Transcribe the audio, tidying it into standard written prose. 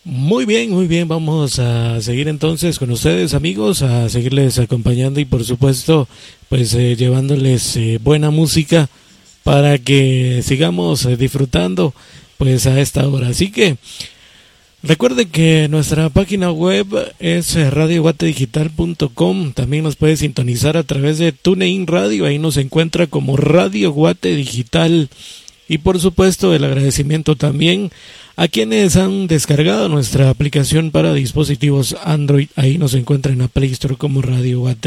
Muy bien, vamos a seguir entonces con ustedes amigos, a seguirles acompañando y por supuesto pues llevándoles buena música para que sigamos disfrutando pues a esta hora. Así que recuerde que nuestra página web es radioguatedigital.com. También nos puede sintonizar a través de TuneIn Radio. Ahí nos encuentra como Radio Guate Digital. Y por supuesto el agradecimiento también a quienes han descargado nuestra aplicación para dispositivos Android. Ahí nos encuentra en la Play Store como Radio Guate.